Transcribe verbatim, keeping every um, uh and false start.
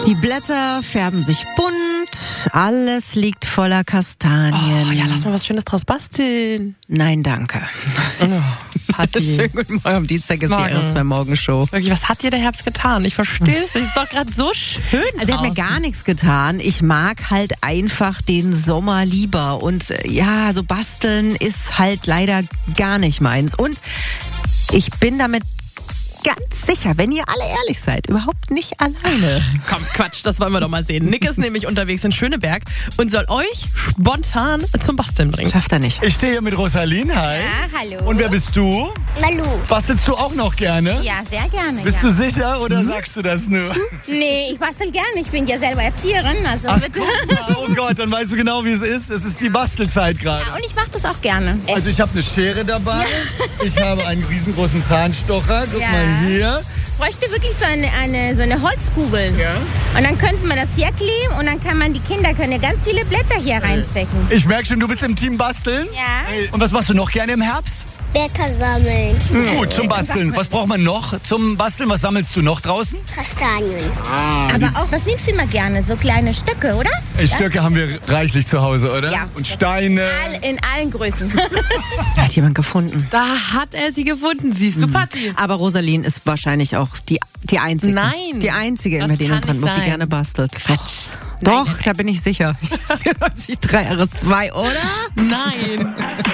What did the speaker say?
Die Blätter färben sich bunt, alles liegt voller Kastanien. Oh, ja, lass mal was Schönes draus basteln. Nein, danke. Oh, Patti. Schönen guten Morgen, am Dienstag ist Morgen. die R S zwei Morgenshow. Wirklich, was hat dir der Herbst getan? Ich verstehe es. Es ist doch gerade so schön Also der hat mir draußen. gar nichts getan. Ich mag halt einfach den Sommer lieber. Und äh, ja, so basteln ist halt leider gar nicht meins. Und ich bin damit ganz sicher, wenn ihr alle ehrlich seid, überhaupt nicht alleine. Komm, Quatsch, das wollen wir doch mal sehen. Nick ist nämlich unterwegs in Schöneberg und soll euch spontan zum Basteln bringen. Schafft er nicht. Ich stehe hier mit Rosaline, hi. Ja, hallo. Und wer bist du? Malu. Bastelst du auch noch gerne? Ja, sehr gerne. Bist ja. du sicher oder sagst du das nur? Nee, ich bastel gerne. Ich bin ja selber Erzieherin. Also Ach, bitte. guck mal, oh Gott, dann weißt du genau, wie es ist. Es ist die Bastelzeit gerade. Ja, und ich mache das auch gerne. Also ich habe eine Schere dabei, ich habe einen riesengroßen Zahnstocher, guck Ja. mal hier. Ich bräuchte wirklich so eine, eine, so eine Holzkugel. Ja. Und dann könnten wir das hier kleben und dann kann man, die Kinder können ja ganz viele Blätter hier reinstecken. Ich merke schon, du bist im Team Basteln. Ja. Ey, und was machst du noch gerne im Herbst? Blätter sammeln. Gut, zum Basteln. Was braucht man noch zum Basteln? Was sammelst du noch draußen? Kastanien. Aber auch, was nimmst du immer gerne? So kleine Stöcke, oder? Ey, Stöcke haben wir reichlich zu Hause, oder? Ja. Und Steine. All, in allen Größen. Hat jemand gefunden. Da hat er sie gefunden. Siehst du, Patti? Aber Rosaline ist wahrscheinlich auch die, die Einzige. Nein. Die Einzige in Das Berlin und kann nicht Brandenburg, die sein. gerne bastelt. Quatsch. Doch, da bin ich sicher. vierundneunzig Komma drei R S zwei, oder? Nein.